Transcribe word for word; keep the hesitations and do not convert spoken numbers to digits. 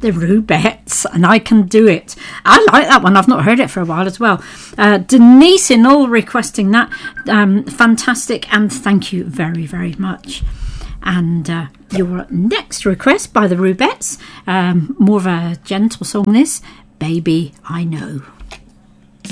the Rubettes, and I Can Do It. I like that one. I've not heard it for a while as well. Uh, Denise in all requesting that. Um, fantastic, and thank you very, very much. And uh, your next request by the Rubettes, um, more of a gentle song this, Baby I Know.